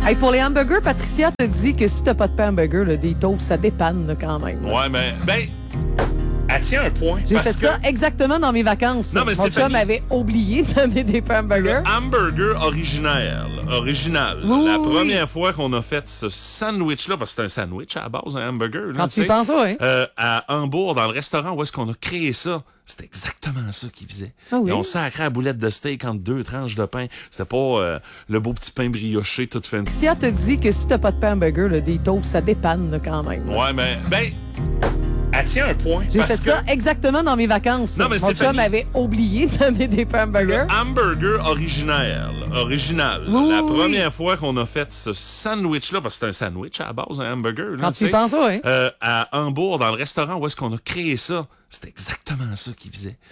Hey, pour les hamburgers, Patricia te dit que si t'as pas de pain hamburger, là, des toasts, ça dépanne là, quand même. Là. Ouais, mais elle tient un point. J'ai parce fait ça exactement dans mes vacances. Non, mais Mon Stéphanie, chum avait oublié de donner des pains hamburgers. le hamburger original. Oui, la oui, première fois qu'on a fait ce sandwich-là, parce que c'est un sandwich à la base, un hamburger. Là, Quand tu y penses, oui. à Hambourg, dans le restaurant où est-ce qu'on a créé ça, c'était exactement ça qu'ils faisaient. Ah oui? Et on sacrait la boulette de steak entre 2 tranches de pain. C'était pas le beau petit pain brioché tout fancy. Patricia te dit que si t'as pas de pain hamburger, là, des toasts, ça dépanne là, quand même. Là. Ouais, mais elle tient un point. J'ai parce fait ça exactement dans mes vacances. Non, mais Mon Stéphanie, chum avait oublié de donner des pains hamburgers. le hamburger original. Oui, la oui, première fois qu'on a fait ce sandwich-là, parce que c'est un sandwich à la base, un hamburger. Là, Quand tu y penses, oui. à Hambourg, dans le restaurant où est-ce qu'on a créé ça, c'était exactement ça qu'ils faisaient.